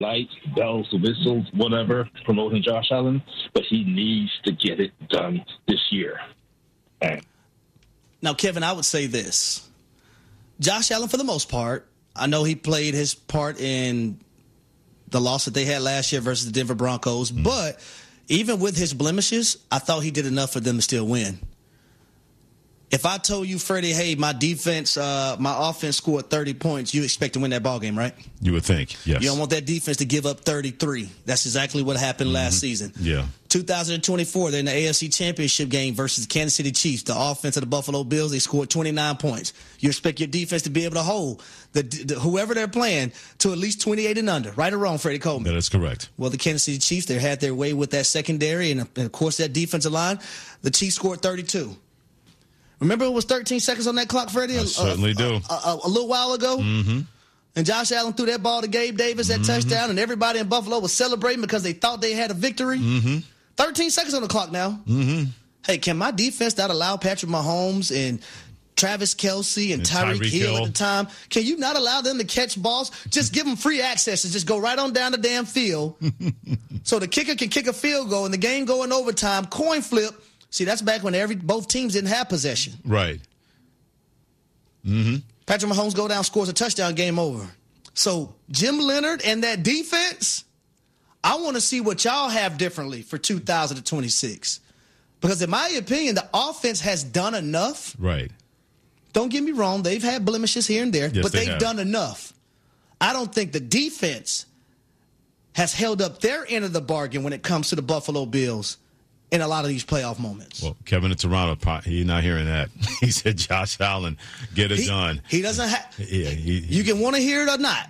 lights, bells, whistles, whatever, promoting Josh Allen, but he needs to get it done this year. And now, Kevin, I would say this. Josh Allen, for the most part, I know he played his part in the loss that they had last year versus the Denver Broncos, but even with his blemishes, I thought he did enough for them to still win. If I told you, Freddie, hey, my offense scored 30 points, you expect to win that ball game, right? You would think, yes. You don't want that defense to give up 33. That's exactly what happened last season. Yeah. 2024, they're in the AFC Championship game versus the Kansas City Chiefs. The offense of the Buffalo Bills, they scored 29 points. You expect your defense to be able to hold whoever they're playing to at least 28 and under. Right or wrong, Freddie Coleman? That is correct. Well, the Kansas City Chiefs, they had their way with that secondary and of course, that defensive line. The Chiefs scored 32. Remember it was 13 seconds on that clock, Freddie? I certainly do. A little while ago? Mm-hmm. And Josh Allen threw that ball to Gabe Davis, that touchdown, and everybody in Buffalo was celebrating because they thought they had a victory. 13 seconds on the clock now. Hey, can my defense not allow Patrick Mahomes and Travis Kelce and Tyreek Hill at the time, can you not allow them to catch balls? Just give them free access and just go right on down the damn field so the kicker can kick a field goal and the game go in overtime, coin flip. See, that's back when both teams didn't have possession. Right. Patrick Mahomes go down, scores a touchdown, game over. So Jim Leonard and that defense, I want to see what y'all have differently for 2026. Because in my opinion, the offense has done enough. Right. Don't get me wrong. They've had blemishes here and there, yes, but they've have done enough. I don't think the defense has held up their end of the bargain when it comes to the Buffalo Bills in a lot of these playoff moments. Well, Kevin in Toronto, he's not hearing that. He said Josh Allen, get it done. He doesn't have... Yeah, you can want to hear it or not.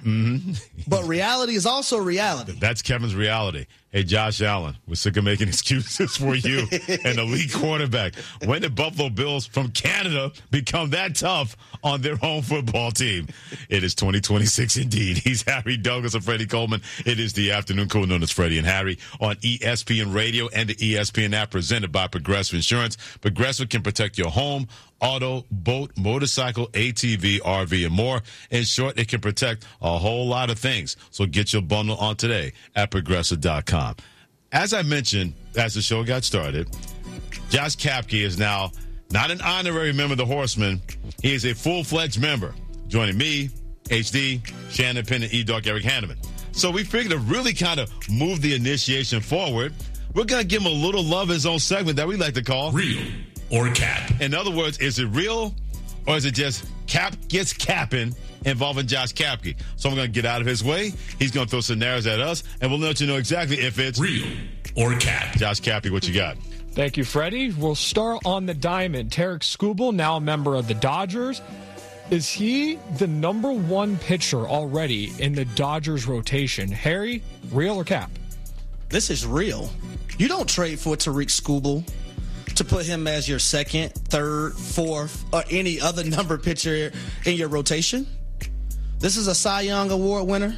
But reality is also reality. That's Kevin's reality. Hey, Josh Allen, we're sick of making excuses for you, an elite quarterback. When did Buffalo Bills from Canada become that tough on their home football team? It is 2026 indeed. He's Harry Douglas and Freddie Coleman. It is the afternoon cool known as Freddie and Harry on ESPN Radio and the ESPN app presented by Progressive Insurance. Progressive can protect your home, auto, boat, motorcycle, ATV, RV, and more. In short, it can protect a whole lot of things. So get your bundle on today at Progressive.com. As I mentioned, as the show got started, Josh Kapke is now not an honorary member of the Horsemen. He is a full-fledged member. Joining me, HD, Shannon Penn, and E-Dog Eric Hanneman. So we figured to really kind of move the initiation forward, we're going to give him a little love in his own segment that we like to call Real or Cap. In other words, is it real or is it just Cap gets capping involving Josh Kapke? So I'm going to get out of his way. He's going to throw scenarios at us, and we'll let you know exactly if it's real or Cap. Josh Kapke, what you got? Thank you, Freddie. We'll start on the diamond. Tarik Skubal, now a member of the Dodgers. Is he the number one pitcher already in the Dodgers rotation? Harry, real or Cap? This is real. You don't trade for Tarik Skubal to put him as your second, third, fourth, or any other number pitcher in your rotation. This is a Cy Young Award winner.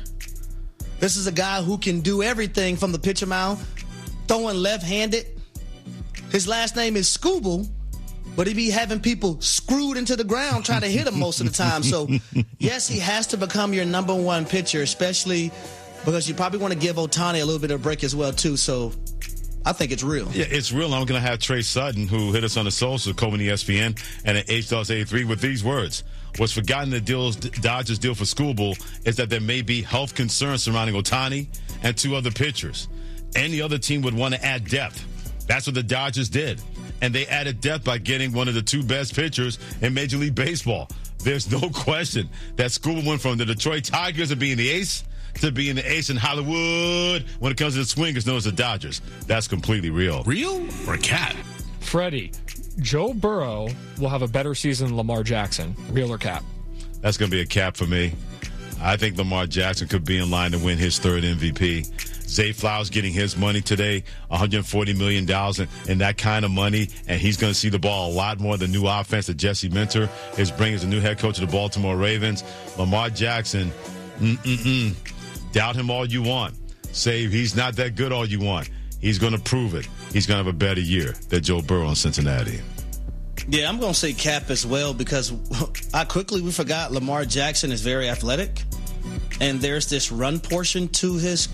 This is a guy who can do everything from the pitcher mound, throwing left-handed. His last name is Skubal, but he be having people screwed into the ground trying to hit him most of the time. So, yes, he has to become your number one pitcher, especially because you probably want to give Ohtani a little bit of a break as well, too. So, I think it's real. Yeah, it's real. I'm going to have Trey Sutton, who hit us on the social, Coleman ESPN, and at H-83 with these words. What's forgotten in the Dodgers deal for Skubal is that there may be health concerns surrounding Ohtani and two other pitchers. Any other team would want to add depth. That's what the Dodgers did. And they added depth by getting one of the two best pitchers in Major League Baseball. There's no question that Skubal went from the Detroit Tigers of being the ace to being the ace in Hollywood when it comes to the swingers known as the Dodgers. That's completely real. Real or Cap? Freddie, Joe Burrow will have a better season than Lamar Jackson. Real or Cap? That's going to be a Cap for me. I think Lamar Jackson could be in line to win his third MVP. Zay Flowers getting his money today, $140 million and that kind of money, and he's going to see the ball a lot more. The new offense that Jesse Minter is bringing as the new head coach of the Baltimore Ravens. Lamar Jackson, doubt him all you want. Say he's not that good all you want. He's going to prove it. He's going to have a better year than Joe Burrow in Cincinnati. Yeah, I'm going to say Cap as well because we forgot Lamar Jackson is very athletic. and there's this run portion to his